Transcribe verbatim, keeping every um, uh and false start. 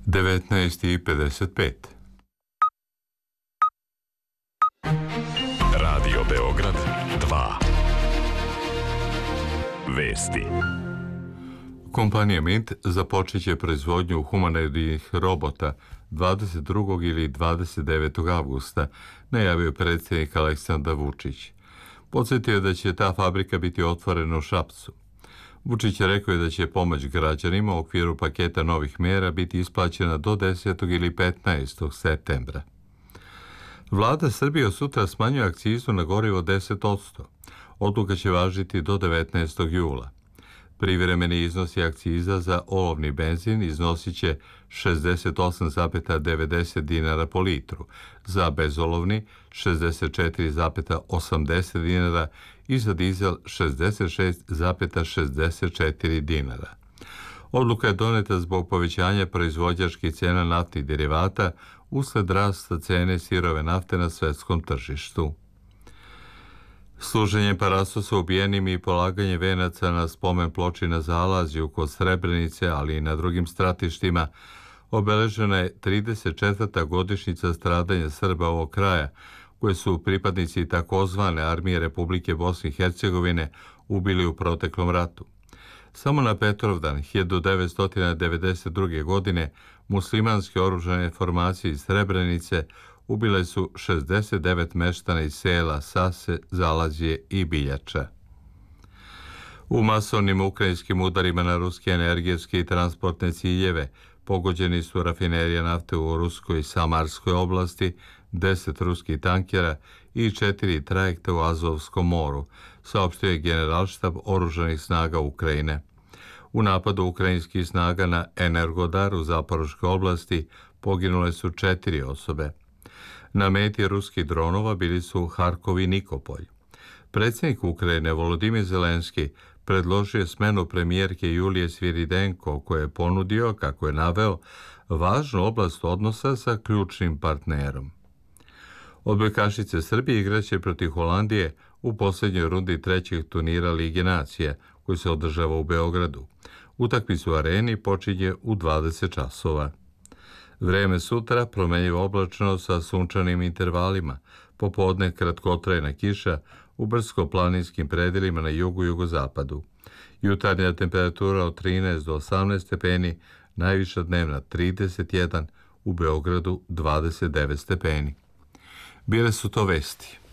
devetnaest i pedeset pet. Radio Beograd dva. Vesti. Kompanija Mint započet će proizvodnju humanoidnih robota dvadeset drugog ili dvadeset devetog avgusta, najavio predsjednik Aleksandar Vučić. Podsjetio je da će ta fabrika biti otvorena u Šapcu. Vučić je rekao da će pomoć građanima u okviru paketa novih mjera biti isplaćena do desetog ili petnaestog septembra. Vlada Srbije od sutra smanjuje akcizu na gorivo deset posto. Odluka će važiti do devetnaestog jula. Privremeni iznosi akciza za olovni benzin iznosit će šezdeset osam zarez devedeset dinara po litru, za bezolovni šezdeset četiri zarez osamdeset dinara i za dizel šezdeset šest zarez šezdeset četiri dinara. Odluka je doneta zbog povećanja proizvođačkih cena naftnih derivata usled rasta cene sirove nafte na svetskom tržištu. Služenje parasosa ubijenim i polaganje venaca na spomen ploči na Zalazju kod Srebrenice, ali i na drugim stratištima, obeležena je trideset četvrta godišnjica stradanja Srba ovog kraja, koje su pripadnici takozvane armije Republike Bosne i Hercegovine ubili u proteklom ratu. Samo na Petrovdan hiljadu devetsto devedeset druge. godine muslimanske oružane formacije iz Srebrenice ubile su šezdeset devet meštana iz sela Sase, Zalazje i Biljača. U masovnim ukrajinskim udarima na ruske energetske i transportne ciljeve pogođeni su rafinerija nafte u Ruskoj i Samarskoj oblasti, deset ruskih tankera i četiri trajekta u Azovskom moru, saopštio je Generalštab oružanih snaga Ukrajine. U napadu ukrajinskih snaga na Energodar u Zaporoškoj oblasti poginule su četiri osobe. Na meti ruskih dronova bili su Harkov i Nikopolj. Predsjednik Ukrajine Volodimir Zelenski predložio je smenu premijerke Julije Sviridenko, koje je ponudio, kako je naveo, važnu oblast odnosa sa ključnim partnerom. Odbojkašice Srbije igraće protiv Holandije u posljednjoj rundi trećeg turnira Lige nacija, koji se održava u Beogradu. Utakmica u areni počinje u dvadeset časova. Vreme sutra promenljivo oblačno sa sunčanim intervalima, popodne kratkotrajna kiša u brdsko-planinskim predelima na jugu i jugozapadu. Jutarnja temperatura od trinaest do osamnaest stepeni, najviša dnevna trideset jedan, u Beogradu dvadeset devet stepeni. Bile su to vesti.